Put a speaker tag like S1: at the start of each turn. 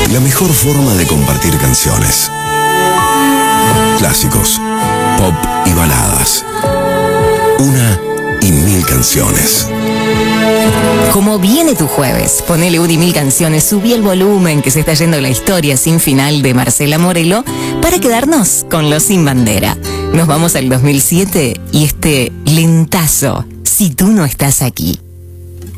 S1: la mejor forma de compartir canciones. Clásicos, pop y baladas. Una y mil canciones.
S2: Como viene tu jueves, ponele Udi Mil Canciones, subí el volumen que se está yendo la historia sin final de Marcela Morelo para quedarnos con Los Sin Bandera. Nos vamos al 2007 y este lentazo, Si tú no estás aquí.